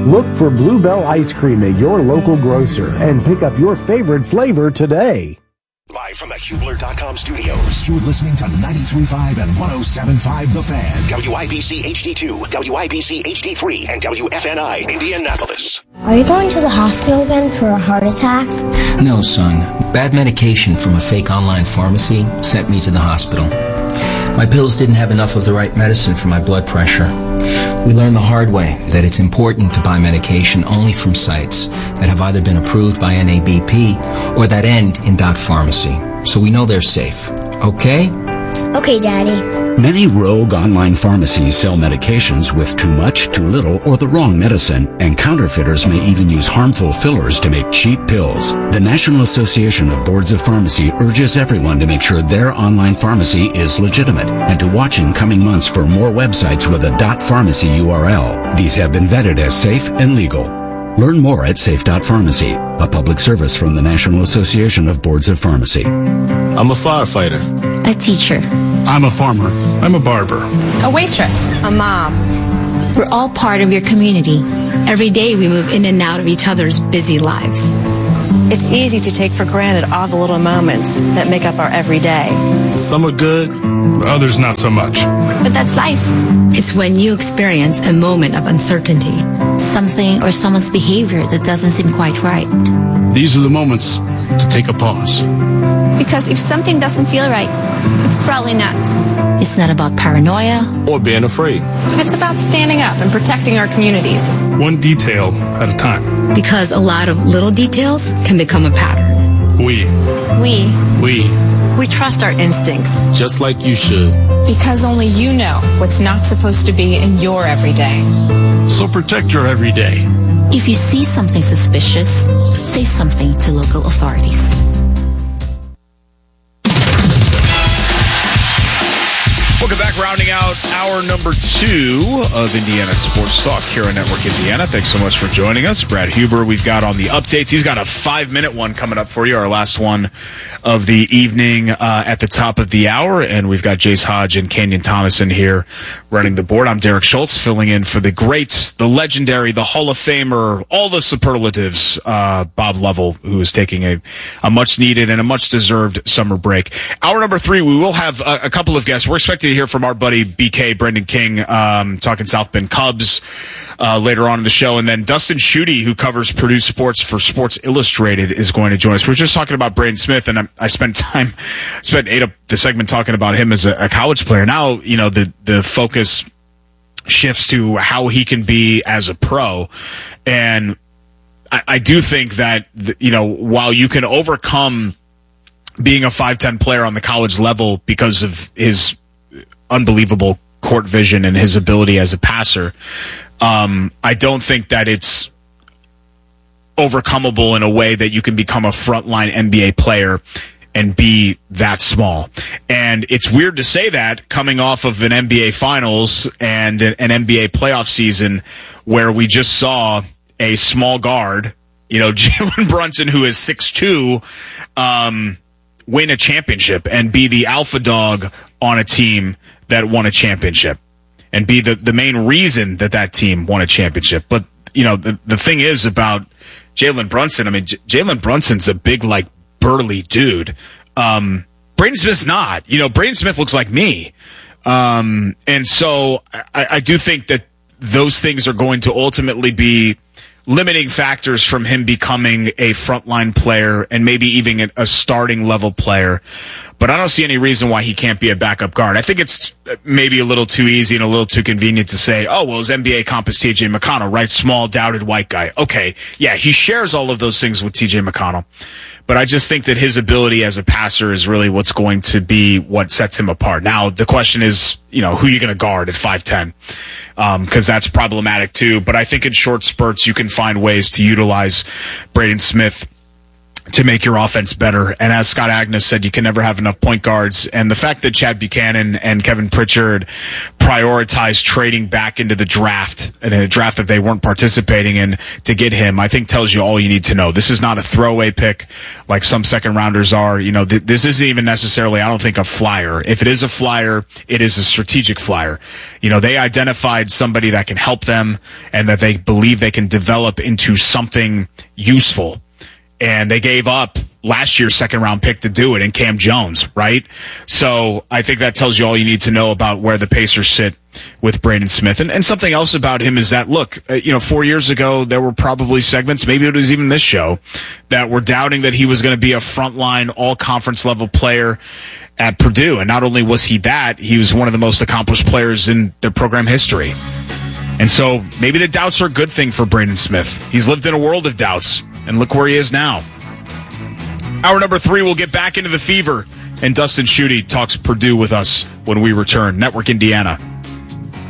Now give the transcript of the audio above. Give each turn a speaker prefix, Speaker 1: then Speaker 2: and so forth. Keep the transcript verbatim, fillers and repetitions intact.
Speaker 1: Look for Bluebell Ice Cream at your local grocer and pick up your favorite flavor today.
Speaker 2: Live from the Hubler dot com studios, you're listening to ninety-three point five and one oh seven point five The Fan. W I B C H D two, W I B C H D three, and W F N I Indianapolis.
Speaker 3: Are you going to the hospital again for a heart attack?
Speaker 4: No, son. Bad medication from a fake online pharmacy sent me to the hospital. My pills didn't have enough of the right medicine for my blood pressure. We learned the hard way that it's important to buy medication only from sites that have either been approved by N A B P or that end in .pharmacy, so we know they're safe. Okay?
Speaker 3: Okay, Daddy.
Speaker 5: Many rogue online pharmacies sell medications with too much, too little, or the wrong medicine, and counterfeiters may even use harmful fillers to make cheap pills. The National Association of Boards of Pharmacy urges everyone to make sure their online pharmacy is legitimate and to watch in coming months for more websites with a .pharmacy U R L. These have been vetted as safe and legal. Learn more at safe dot pharmacy, a public service from the National Association of Boards of Pharmacy.
Speaker 6: I'm a firefighter.
Speaker 7: A teacher.
Speaker 8: I'm a farmer. I'm a barber.
Speaker 9: A waitress.
Speaker 10: A mom.
Speaker 7: We're all part of your community. Every day we move in and out of each other's busy lives.
Speaker 10: It's easy to take for granted all the little moments that make up our everyday.
Speaker 6: Some are good,
Speaker 8: others not so much.
Speaker 7: But that's life. It's when you experience a moment of uncertainty, something or someone's behavior that doesn't seem quite right.
Speaker 8: These are the moments to take a pause.
Speaker 9: Because if something doesn't feel right, it's probably not.
Speaker 7: It's not about paranoia
Speaker 6: or being afraid.
Speaker 9: It's about standing up and protecting our communities.
Speaker 8: One detail at a time.
Speaker 7: Because a lot of little details can become a pattern.
Speaker 8: We.
Speaker 9: We.
Speaker 8: We.
Speaker 10: We trust our instincts.
Speaker 6: Just like you should.
Speaker 9: Because only you know what's not supposed to be in your everyday.
Speaker 8: So protect your everyday.
Speaker 7: If you see something suspicious, say something to local authorities.
Speaker 11: Welcome back, rounding out hour number two of Indiana Sports Talk here on Network Indiana. Thanks so much for joining us. Brad Huber, we've got on the updates. He's got a five-minute one coming up for you, our last one of the evening uh, at the top of the hour. And we've got Jace Hodge and Kenyon Thomason here running the board. I'm Derek Schultz, filling in for the great, the legendary, the Hall of Famer, all the superlatives, uh, Bob Lovell, who is taking a, a much-needed and a much-deserved summer break. Hour number three, we will have a, a couple of guests. We're expecting to hear from our buddy B K, Brendan King, um, talking South Bend Cubs uh, later on in the show. And then Dustin Schutte, who covers Purdue sports for Sports Illustrated, is going to join us. We were just talking about Braden Smith, and I, I spent time, spent eight of the segment talking about him as a, a college player. Now, you know, the, the focus shifts to how he can be as a pro. And I, I do think that, you know, while you can overcome being a five ten player on the college level because of his unbelievable court vision and his ability as a passer, um, I don't think that it's overcomable in a way that you can become a frontline N B A player and be that small. And it's weird to say that coming off of an N B A Finals and an N B A playoff season where we just saw a small guard, you know, Jalen Brunson, who is six two, um, win a championship and be the alpha dog on a team that won a championship and be the, the main reason that that team won a championship. But, you know, the, the thing is about Jalen Brunson, I mean, J- Jalen Brunson's a big, like, burly dude. Um, Braden Smith's not. You know, Braden Smith looks like me. Um, and so I, I do think that those things are going to ultimately be limiting factors from him becoming a frontline player and maybe even a, a starting level player. But I don't see any reason why he can't be a backup guard. I think it's maybe a little too easy and a little too convenient to say, oh, well, his N B A comp is T J McConnell, right? Small, doubted white guy. Okay, yeah, he shares all of those things with T J McConnell. But I just think that his ability as a passer is really what's going to be what sets him apart. Now, the question is, you know, who are you going to guard at five ten? Um, because that's problematic too. But I think in short spurts, you can find ways to utilize Braden Smith to make your offense better. And as Scott Agnes said, you can never have enough point guards. And the fact that Chad Buchanan and Kevin Pritchard prioritized trading back into the draft, and in a draft that they weren't participating in, to get him, I think tells you all you need to know. This is not a throwaway pick like some second rounders are. You know, th- this isn't even necessarily, I don't think, a flyer. If it is a flyer, it is a strategic flyer. You know, they identified somebody that can help them and that they believe they can develop into something useful. And they gave up last year's second round pick to do it in Cam Jones, right? So I think that tells you all you need to know about where the Pacers sit with Braden Smith. And, and something else about him is that, look, uh, you know, four years ago, there were probably segments, maybe it was even this show, that were doubting that he was going to be a frontline, all-conference level player at Purdue. And not only was he that, he was one of the most accomplished players in their program history. And so maybe the doubts are a good thing for Braden Smith. He's lived in a world of doubts. And look where he is now. Hour number three, we'll get back into the fever. And Dustin Schutte talks Purdue with us when we return. Network Indiana.